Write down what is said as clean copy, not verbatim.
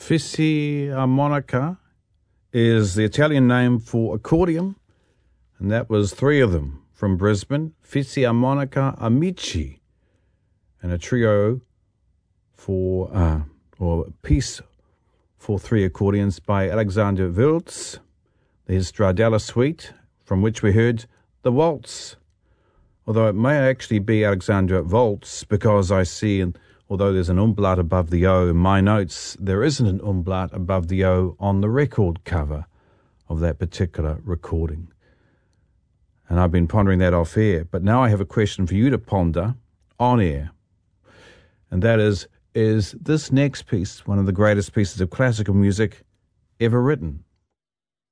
Fisarmonica is the Italian name for accordion, and that was three of them from Brisbane, Fisarmonica Amici, and a trio for, or a piece for three accordions by Alexander Wiltz, the Stradella Suite, from which we heard the waltz. Although it may actually be Alexander Waltz, because I see, although there's an umlaut above the O in my notes, there isn't an umlaut above the O on the record cover of that particular recording. And I've been pondering that off air, but now I have a question for you to ponder on air. And that is this next piece one of the greatest pieces of classical music ever written?